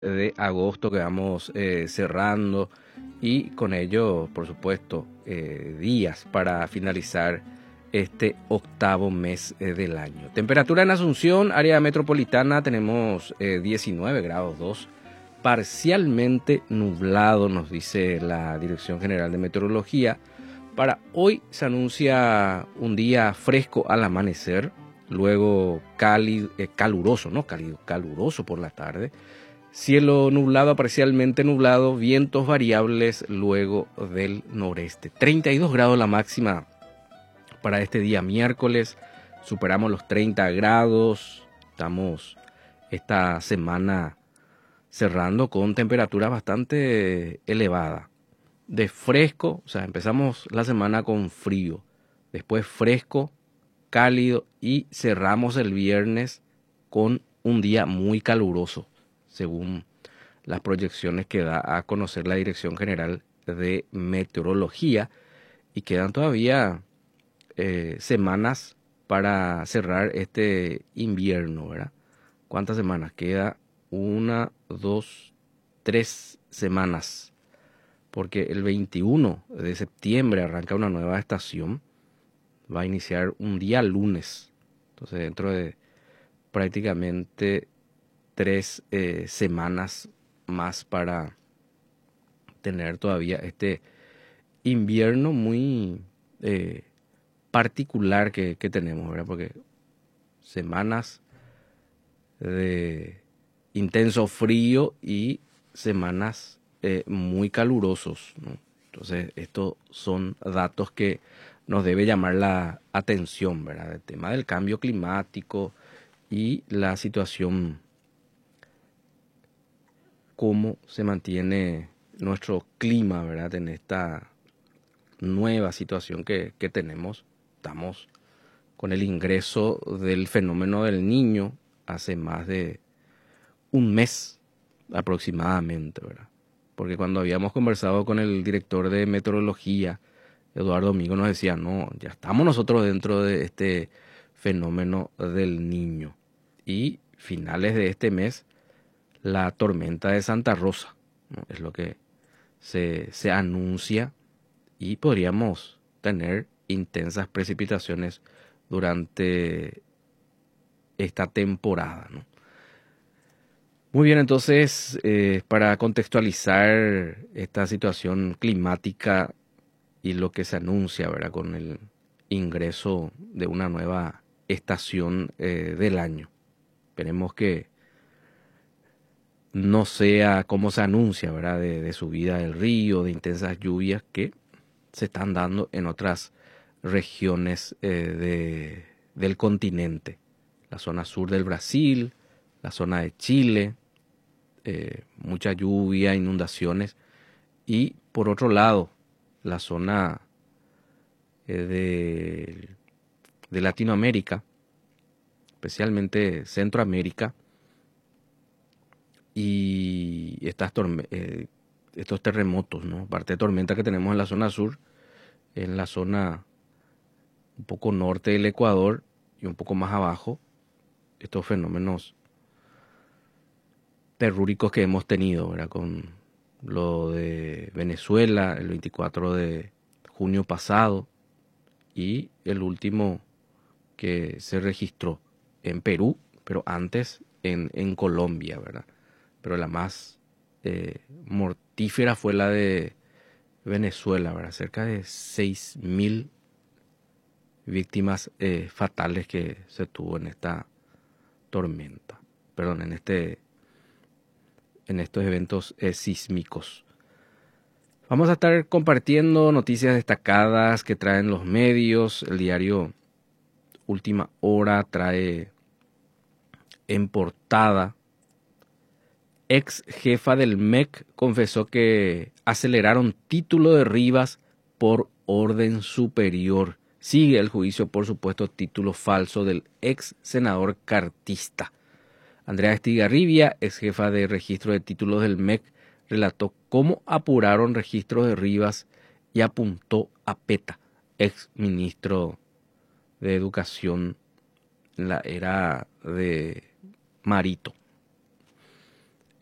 de agosto que vamos cerrando y con ello, por supuesto, días para finalizar este octavo mes del año. Temperatura en Asunción, área metropolitana, tenemos 19 grados 2, parcialmente nublado, nos dice la Dirección General de Meteorología. Para hoy se anuncia un día fresco al amanecer, luego cálido, caluroso, no cálido, caluroso por la tarde. Cielo nublado, parcialmente nublado, vientos variables luego del noreste. 32 grados la máxima para este día miércoles. Superamos los 30 grados. Estamos esta semana cerrando con temperatura bastante elevada. De fresco, o sea, empezamos la semana con frío. Después fresco, cálido y cerramos el viernes con un día muy caluroso, según las proyecciones que da a conocer la Dirección General de Meteorología, y quedan todavía semanas para cerrar este invierno, ¿verdad? ¿Cuántas semanas? Queda una, dos, 3 semanas, porque el 21 de septiembre arranca una nueva estación, va a iniciar un día lunes, entonces dentro de prácticamente 3 semanas más para tener todavía este invierno muy particular que tenemos, ¿verdad? Porque semanas de intenso frío y semanas muy calurosos, ¿no? Entonces, estos son datos que nos debe llamar la atención, ¿verdad? El tema del cambio climático y la situación, cómo se mantiene nuestro clima, ¿verdad? En esta nueva situación que tenemos. Estamos con el ingreso del fenómeno del Niño hace más de un mes aproximadamente, ¿verdad? Porque cuando habíamos conversado con el director de meteorología, Eduardo Domingo, nos decía, no, ya estamos nosotros dentro de este fenómeno del Niño. Y finales de este mes, la tormenta de Santa Rosa, ¿no? Es lo que se anuncia, y podríamos tener intensas precipitaciones durante esta temporada, ¿no? Muy bien, entonces, para contextualizar esta situación climática y lo que se anuncia, ¿verdad? Con el ingreso de una nueva estación del año. Esperemos que no sea como se anuncia, ¿verdad? De subida del río, de intensas lluvias que se están dando en otras regiones del continente. La zona sur del Brasil, la zona de Chile, mucha lluvia, inundaciones. Y por otro lado, la zona de Latinoamérica, especialmente Centroamérica, y estos terremotos, ¿no? Parte de tormenta que tenemos en la zona sur, en la zona un poco norte del Ecuador y un poco más abajo, estos fenómenos terrúricos que hemos tenido, ¿verdad? Con lo de Venezuela el 24 de junio pasado y el último que se registró en Perú, pero antes en Colombia, ¿verdad? Pero la más mortífera fue la de Venezuela, ¿verdad? Cerca de 6.000 víctimas fatales que se tuvo en esta tormenta, perdón, en estos eventos sísmicos. Vamos a estar compartiendo noticias destacadas que traen los medios. El diario Última Hora trae en portada: ex jefa del MEC confesó que aceleraron título de Rivas por orden superior. Sigue el juicio por supuesto título falso del ex senador cartista. Andrea Estigarribia, ex jefa de registro de títulos del MEC, relató cómo apuraron registros de Rivas y apuntó a Peta, ex ministro de Educación en la era de Marito.